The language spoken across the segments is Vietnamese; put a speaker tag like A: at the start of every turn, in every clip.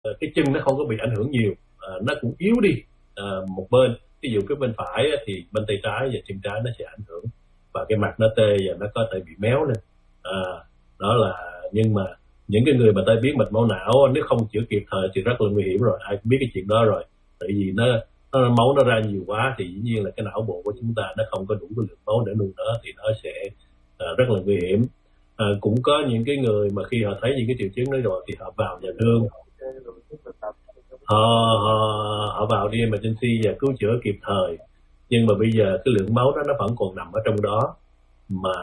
A: cái chân nó không có bị ảnh hưởng nhiều, nó cũng yếu đi một bên. Ví dụ cái bên phải thì bên tay trái và chân trái nó sẽ ảnh hưởng, và cái mặt nó tê và nó có thể bị méo lên. Đó là, nhưng mà những cái người mà tai biến mạch máu não nếu không chữa kịp thời thì rất là nguy hiểm rồi, ai cũng biết cái chuyện đó rồi. Tại vì nó máu nó ra nhiều quá thì dĩ nhiên là cái não bộ của chúng ta nó không có đủ cái lượng máu để nuôi nó, thì nó sẽ rất là nguy hiểm. Cũng có những cái người mà khi họ thấy những cái triệu chứng đó rồi thì họ vào nhà thương, họ vào đi emergency và cứu chữa kịp thời, nhưng mà bây giờ cái lượng máu đó nó vẫn còn nằm ở trong đó, mà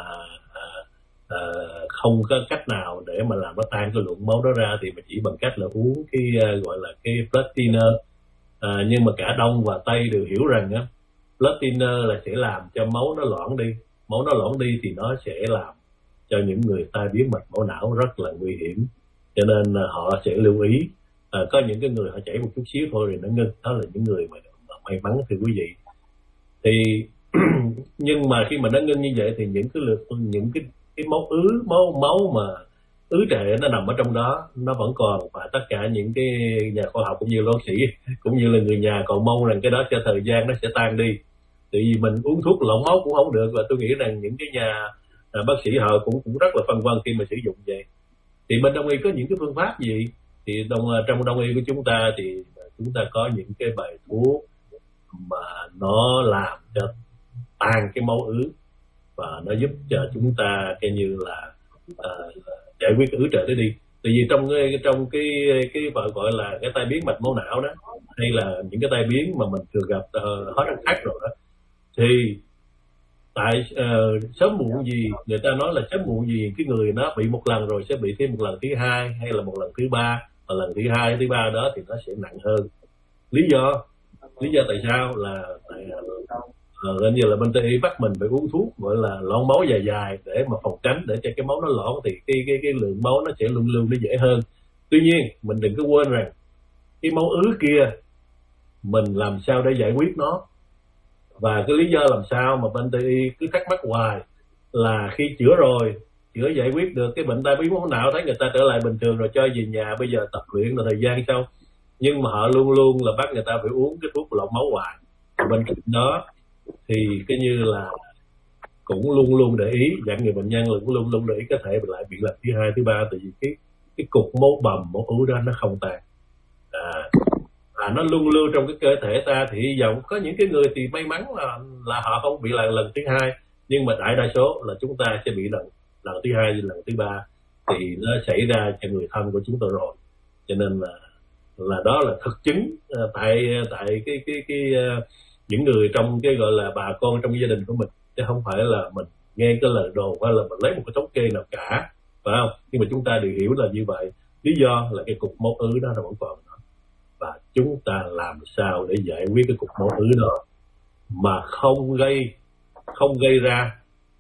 A: không có cách nào để mà làm nó tan cái lượng máu đó ra, thì mình chỉ bằng cách là uống cái gọi là cái blood thinner. Nhưng mà cả Đông và Tây đều hiểu rằng á, blood thinner là sẽ làm cho máu nó loãng đi. Máu nó loãng đi thì nó sẽ làm cho những người tai biến mạch máu não rất là nguy hiểm, cho nên họ sẽ lưu ý. Có những cái người họ chảy một chút xíu thôi thì nó ngưng, đó là những người mà may mắn thưa quý vị. Thì nhưng mà khi mà nó ngưng như vậy thì những cái máu mà ứ trệ nó nằm ở trong đó nó vẫn còn, và tất cả những cái nhà khoa học cũng như bác sĩ cũng như là người nhà còn mong rằng cái đó cho thời gian nó sẽ tan đi. Tại vì mình uống thuốc lọc máu cũng không được, và tôi nghĩ rằng những cái nhà bác sĩ họ cũng rất là phân vân khi mà sử dụng vậy. Thì bên Đông y có những cái phương pháp gì? Thì trong Đông y của chúng ta thì chúng ta có những cái bài thuốc mà nó làm cho tan cái máu ứ, và nó giúp cho chúng ta coi như là giải quyết cái ứ trệ đó đi. Tại vì trong cái gọi là cái tai biến mạch máu não đó, hay là những cái tai biến mà mình thường gặp hết ăn khác rồi đó, thì tại sớm muộn gì, người ta nói là sớm muộn gì cái người nó bị một lần rồi sẽ bị thêm một lần thứ hai hay là một lần thứ ba, và lần thứ hai thứ ba đó thì nó sẽ nặng hơn. Lý do tại sao là gần như là bên Tây y bắt mình phải uống thuốc gọi là loãng máu dài dài để mà phòng tránh, để cho cái máu nó loãng thì cái lượng máu nó sẽ luân lưu nó dễ hơn. Tuy nhiên mình đừng có quên rằng cái máu ứ kia mình làm sao để giải quyết nó, và cái lý do làm sao mà bên Tây y cứ thắc mắc hoài là khi chữa giải quyết được cái bệnh tai biến máu não, thấy người ta trở lại bình thường rồi cho về nhà, bây giờ tập luyện là thời gian sau, nhưng mà họ luôn luôn là bắt người ta phải uống cái thuốc lọc máu hoài. Bên cạnh đó thì cái như là cũng luôn luôn để ý, dặn người bệnh nhân là cũng luôn luôn để ý có thể lại bị lần thứ hai thứ ba, tại vì cái cục máu bầm máu ứ đó nó không tan, nó luôn lưu trong cái cơ thể ta. Thì hy vọng có những cái người thì may mắn là họ không bị lần thứ hai, nhưng mà đại đa số là chúng ta sẽ bị lần thứ hai lần thứ ba, thì nó xảy ra cho người thân của chúng tôi rồi. Cho nên là đó là thực chứng tại cái những người trong cái gọi là bà con trong gia đình của mình, chứ không phải là mình nghe cái lời đồn hay là mình lấy một cái thống kê nào cả, phải không? Nhưng mà chúng ta đều hiểu là như vậy. Lý do là cái cục máu ứ đó nó vẫn còn đó, và chúng ta làm sao để giải quyết cái cục máu ứ đó mà không gây ra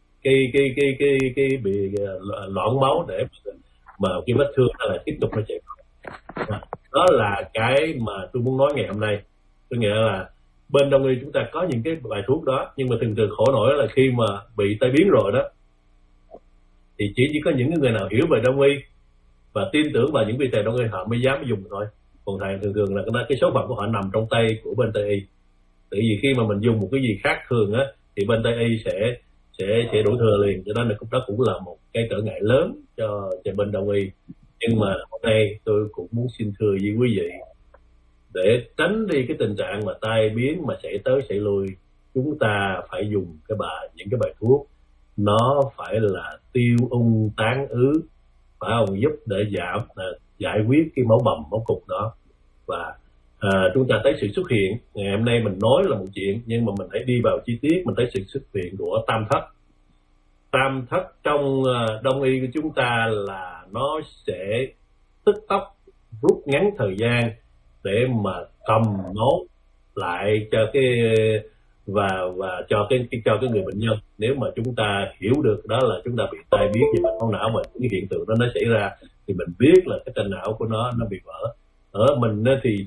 A: cái bị loãng máu, để mà cái vết thương nó lại tiếp tục nó chảy. Đó là cái mà tôi muốn nói ngày hôm nay. Tôi nghĩ là bên Đông y chúng ta có những cái bài thuốc đó, nhưng mà thường khổ nổi là khi mà bị tai biến rồi đó thì chỉ có những người nào hiểu về Đông y và tin tưởng vào những vị thầy Đông y họ mới dám dùng thôi. Còn thầy thường là cái số phận của họ nằm trong tay của bên Tây y. Tại vì khi mà mình dùng một cái gì khác thường á thì bên Tây y sẽ đổ thừa liền, cho nên là đó cũng là một cái trở ngại lớn cho bên Đông y. Nhưng mà hôm nay tôi cũng muốn xin thưa với quý vị, để tránh đi cái tình trạng mà tai biến mà xảy tới xảy lui, chúng ta phải dùng những cái bài thuốc nó phải là tiêu ung tán ứ, phải không, giúp để giải quyết cái máu bầm máu cục đó. Và chúng ta thấy sự xuất hiện ngày hôm nay mình nói là một chuyện, nhưng mà mình hãy đi vào chi tiết, mình thấy sự xuất hiện của tam thất trong Đông y của chúng ta là nó sẽ tức tốc rút ngắn thời gian để mà cầm máu lại cho và cho cái người bệnh nhân. Nếu mà chúng ta hiểu được đó là chúng ta bị tai biến về mạch máu não, mà những hiện tượng đó nó xảy ra thì mình biết là cái tranh não của nó bị vỡ. Ở mình thì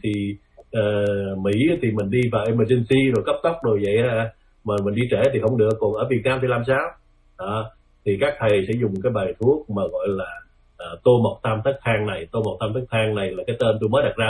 A: Mỹ thì mình đi vào emergency rồi cấp tốc rồi vậy, mà mình đi trễ thì không được. Còn ở Việt Nam thì làm sao? Thì các thầy sẽ dùng cái bài thuốc mà gọi là tô mộc tam thất thang này. Tô mộc tam thất thang này là cái tên tôi mới đặt ra